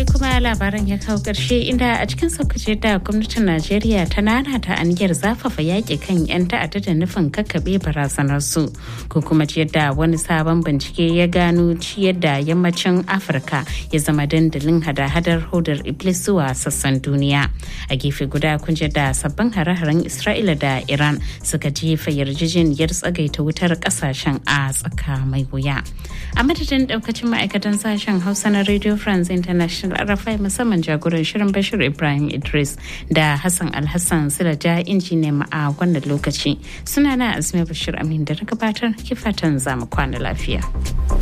ne kuma labaran ya kawo ƙarshe inda a cikin saukace da gwamnatin Najeriya ta nanata aniyar zafafa yaƙi kan 'yan ta'adda da nufin kakkaɓe barazanarsu ko kuma yadda wani sabon bincike ya gano ciyar da yammacin Afirka ya zama dandalin hada-hadar hodar Iblis zuwa sassan duniya. A gefe guda kun da sabbin hare-haren Isra'ila da Iran suka jefa yarjejeniyar tsagaita wutar ƙasashen a tsaka mai wuya. A madadin ɗaukacin ma'aikatan sashen Hausa na Radio France International RFI musamman jagoran shirin Bashir Ibrahim Idris da Hassan Alhassan Silaja injiniya a wannan lokaci. Sunana Azmi Bashir Amin da na gabatar kifatan zamu kwana lafiya.